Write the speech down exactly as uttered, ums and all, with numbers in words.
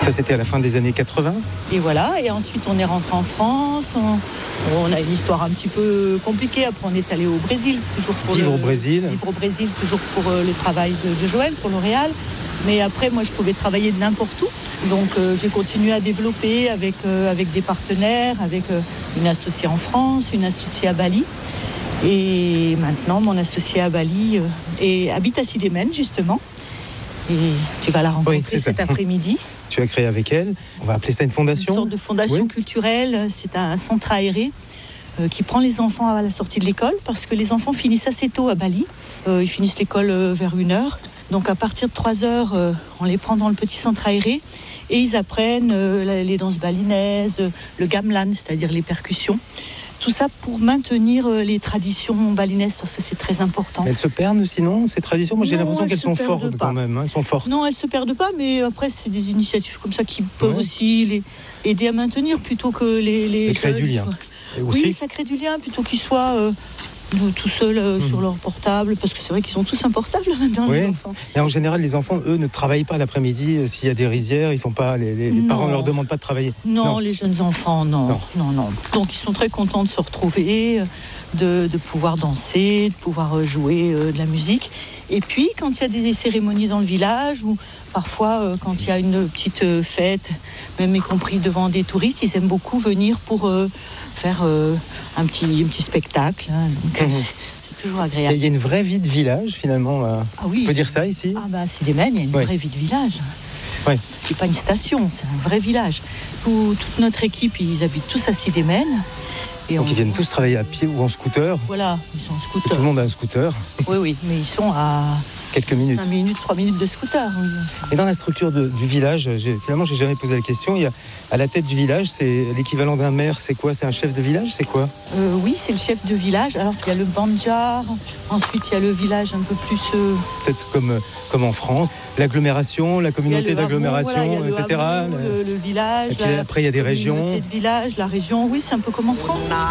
Ça, c'était à la fin des années quatre-vingts. Et voilà, et ensuite on est rentré en France, on, on a une histoire un petit peu compliquée, après on est allé au Brésil, toujours pour Vivre le, au Brésil. Vivre au Brésil, toujours pour euh, le travail de, de Joël, pour L'Oréal. Mais après, moi, je pouvais travailler de n'importe où. Donc, euh, j'ai continué à développer avec, euh, avec des partenaires, avec euh, une associée en France, une associée à Bali. Et maintenant, mon associée à Bali euh, et habite à Sidémen, justement. Et tu vas la rencontrer Oui, c'est cet ça. après-midi. Tu as créé avec elle, on va appeler ça une fondation. Une sorte de fondation oui. culturelle. C'est un centre aéré euh, qui prend les enfants à la sortie de l'école, parce que les enfants finissent assez tôt à Bali. Euh, ils finissent l'école euh, vers une heure. Donc à partir de trois heures, euh, on les prend dans le petit centre aéré et ils apprennent euh, les danses balinaises, le gamelan, c'est-à-dire les percussions. Tout ça pour maintenir euh, les traditions balinaises, parce que c'est très important. Mais elles se perdent sinon, ces traditions? Moi j'ai Non, l'impression elles qu'elles se sont perdent fortes pas. quand même. Hein, elles sont fortes. Non, elles ne se perdent pas, mais après c'est des initiatives comme ça qui peuvent Ouais. aussi les aider à maintenir plutôt que les... les Et créer jeunes du lien. soient... Et aussi, Oui, ça crée du lien plutôt qu'ils soient... Euh, tout seuls euh, mmh. sur leur portable, parce que c'est vrai qu'ils sont tous un portable dans oui. les enfants. Et en général, les enfants, eux, ne travaillent pas l'après-midi. euh, S'il y a des rizières, ils sont pas, les, les, les parents ne leur demandent pas de travailler. Non, non, les jeunes enfants, non. non. Non, non. Donc ils sont très contents de se retrouver, de, de pouvoir danser, de pouvoir jouer euh, de la musique. Et puis, quand il y a des cérémonies dans le village, ou parfois euh, quand il y a une petite euh, fête, même y compris devant des touristes, ils aiment beaucoup venir pour euh, faire euh, un, petit, un petit spectacle. Hein, donc, mmh. C'est toujours agréable. Il y a une vraie vie de village, finalement. Euh, ah oui. On peut dire ça ici? Ah bah, à Sidémen, il y a une ouais. vraie vie de village. Ouais. C'est pas une station, c'est un vrai village. Tout, toute notre équipe, ils habitent tous à Sidémen. Et Donc on... ils viennent tous travailler à pied ou en scooter. Voilà, ils sont en scooter. Tout le monde a un scooter. Oui, oui, mais ils sont à quelques minutes. cinq minutes, trois minutes de scooter. Oui. Et dans la structure de, du village, j'ai, finalement, j'ai jamais posé la question. Il y a, à la tête du village, c'est l'équivalent d'un maire. C'est quoi? C'est un chef de village? C'est quoi? euh, Oui, c'est le chef de village. Alors il y a le banjar. Ensuite, il y a le village un peu plus. Euh... Peut-être comme comme en France, l'agglomération, la communauté d'agglomération, hameau, voilà, et cetera. Hameau, le, le village. Et puis, la, après, il y a des régions. Le village, la région. Oui, c'est un peu comme en France.